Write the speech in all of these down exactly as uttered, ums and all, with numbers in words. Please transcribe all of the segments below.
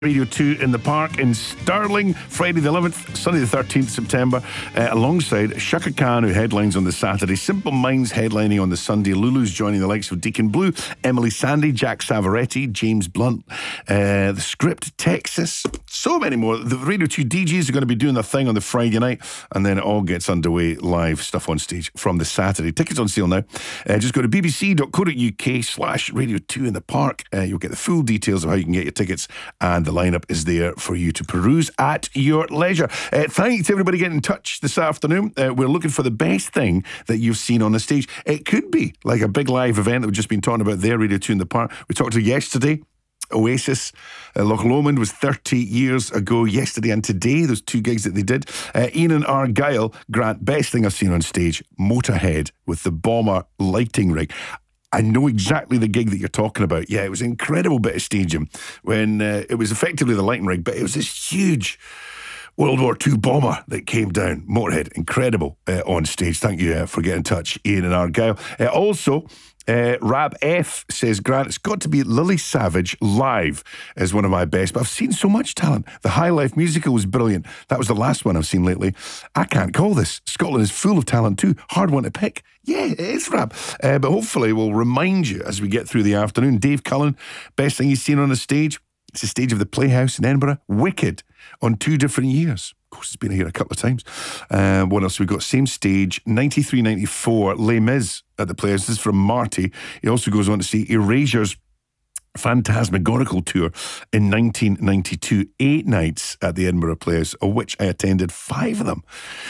Radio two in the Park in Stirling, Friday the eleventh, Sunday the thirteenth September, uh, alongside Shaka Khan, who headlines on the Saturday, Simple Minds headlining on the Sunday, Lulu's joining the likes of Deacon Blue, Emily Sandé, Jack Savaretti, James Blunt, uh, The Script, Texas, so many more. The Radio two D Js are going to be doing their thing on the Friday night, and then it all gets underway, live stuff on stage from the Saturday. Tickets on sale now. Uh, just go to bbc.co.uk slash Radio two in the Park. Uh, you'll get the full details of how you can get your tickets, and the lineup is there for you to peruse at your leisure. Uh, thank you to everybody getting in touch this afternoon. Uh, we're looking for the best thing that you've seen on the stage. It could be like a big live event that we've just been talking about there, Radio two in the Park. We talked to yesterday. Oasis, uh, Loch Lomond was thirty years ago yesterday and today, those two gigs that they did. uh, Ian and Argyle, Grant, best thing I've seen on stage, Motorhead with the Bomber lighting rig. I know exactly the gig that you're talking about. Yeah, it was an incredible bit of staging when uh, it was effectively the lighting rig, but it was this huge World War Two bomber that came down. Motorhead, incredible uh, on stage. Thank you uh, for getting in touch, Ian and Argyle. Uh, also, Uh, Rab F says, Grant, it's got to be Lily Savage live as one of my best, but I've seen so much talent. The High Life musical was brilliant. That was the last one I've seen lately. I can't call this. Scotland is full of talent too. Hard one to pick. Yeah, it is, Rab. Uh, but hopefully we'll remind you as we get through the afternoon. Dave Cullen, best thing he's seen on the stage. It's the stage of the Playhouse in Edinburgh. Wicked on two different years. Of course, it's been here a couple of times. Uh, what else we got? Same stage, ninety-three ninety-four, Les Mis at the Playhouse. This is from Marty. He also goes on to see Erasure's Phantasmagorical tour in nineteen ninety-two. Eight nights at the Edinburgh Playhouse, of which I attended five of them.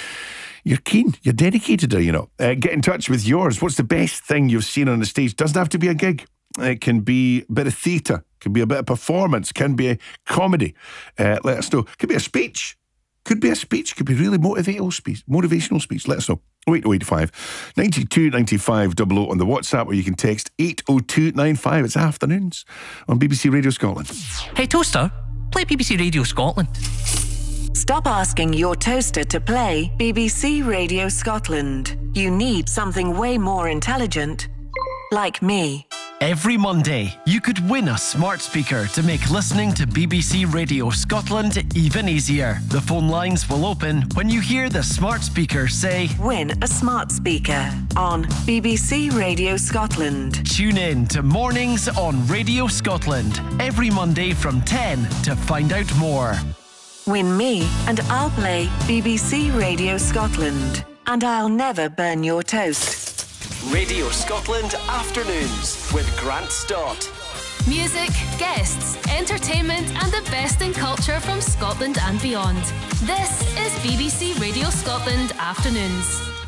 You're keen. You're dedicated, you know. Uh, get in touch with yours. What's the best thing you've seen on the stage? Doesn't have to be a gig. It can be a bit of theatre. Can be a bit of performance. Can be a comedy. Uh, let us know. Could be a speech. Could be a speech. Could be really motivational speech. Motivational speech. Let us know. oh eight oh eight five, ninety-two ninety-five, double oh on the WhatsApp, or you can text eight oh two nine five. It's afternoons on B B C Radio Scotland. Hey toaster, play B B C Radio Scotland. Stop asking your toaster to play B B C Radio Scotland. You need something way more intelligent, like me. Every Monday, you could win a smart speaker to make listening to B B C Radio Scotland even easier. The phone lines will open when you hear the smart speaker say, "Win a smart speaker" on B B C Radio Scotland. Tune in to Mornings on Radio Scotland every Monday from ten to find out more. Win me and I'll play B B C Radio Scotland. And I'll never burn your toast. Radio Scotland Afternoons with Grant Stott. Music, guests, entertainment and the best in culture from Scotland and beyond. This is B B C Radio Scotland Afternoons.